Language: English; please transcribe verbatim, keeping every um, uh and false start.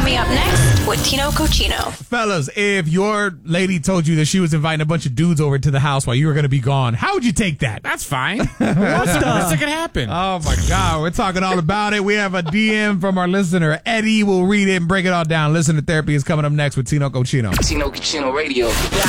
Coming up next with Tino Cochino. Fellas, if your lady told you that she was inviting a bunch of dudes over to the house while you were going to be gone, how would you take that? That's fine. What's the worst that could happen? Oh, my God. We're talking all about it. We have a D M from our listener, Eddie. We'll read it and break it all down. Listener Therapy is coming up next with Tino Cochino. Tino Cochino Radio.